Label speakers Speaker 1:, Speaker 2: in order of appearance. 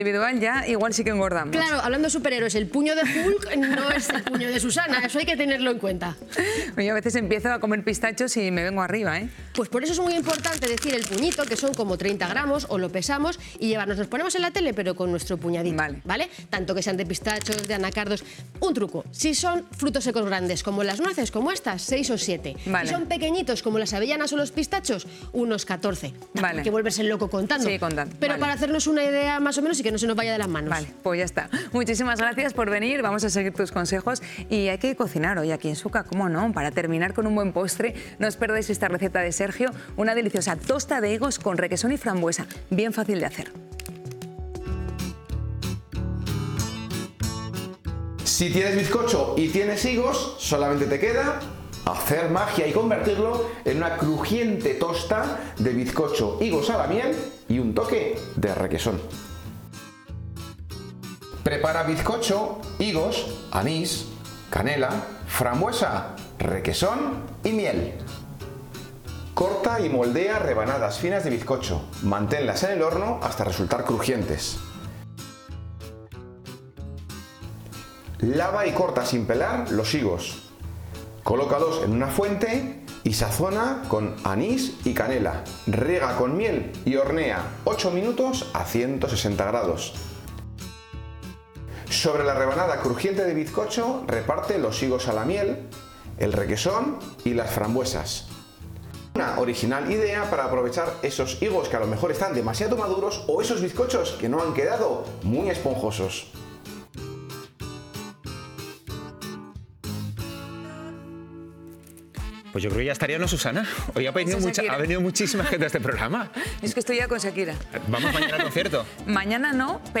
Speaker 1: Individual ya igual sí que engordamos.
Speaker 2: Claro, hablando de superhéroes, el puño de Hulk no es el puño de Susana, eso hay que tenerlo en cuenta.
Speaker 1: Yo a veces empiezo a comer pistachos y me vengo arriba, ¿eh?
Speaker 2: Pues por eso es muy importante decir el puñito, que son como 30 gramos, o lo pesamos y llevarnos. Nos ponemos en la tele, pero con nuestro puñadito, ¿vale? Tanto que sean de pistachos, de anacardos. Un truco, si son frutos secos grandes, como las nueces, como estas, 6 o 7.
Speaker 1: Vale.
Speaker 2: Si son pequeñitos, como las avellanas o los pistachos, unos 14.
Speaker 1: Vale.
Speaker 2: Hay que volverse loco contando.
Speaker 1: Sí, contando.
Speaker 2: Pero
Speaker 1: vale.
Speaker 2: para hacernos una idea más o menos y que no se nos vaya de las manos.
Speaker 1: Vale, pues ya está. Muchísimas gracias por venir, vamos a seguir tus consejos y hay que cocinar hoy aquí en Suca, ¿cómo no? Para terminar con un buen postre, no os perdáis esta receta de Sergio, una deliciosa tosta de higos con requesón y frambuesa, bien fácil de hacer.
Speaker 3: Si tienes bizcocho y tienes higos, solamente te queda hacer magia y convertirlo en una crujiente tosta de bizcocho, higos a la miel y un toque de requesón. Prepara bizcocho, higos, anís, canela, frambuesa, requesón y miel. Corta y moldea rebanadas finas de bizcocho. Manténlas en el horno hasta resultar crujientes. Lava y corta sin pelar los higos. Colócalos en una fuente y sazona con anís y canela. Riega con miel y hornea 8 minutos a 160 grados. Sobre la rebanada crujiente de bizcocho reparte los higos a la miel, el requesón y las frambuesas. Una original idea para aprovechar esos higos que a lo mejor están demasiado maduros o esos bizcochos que no han quedado muy esponjosos.
Speaker 4: Pues yo creo que ya estaría, ¿no, Susana? Hoy ha venido muchísima gente a este programa.
Speaker 1: Es que estoy ya con Shakira.
Speaker 4: ¿Vamos mañana al concierto?
Speaker 1: Mañana no, pero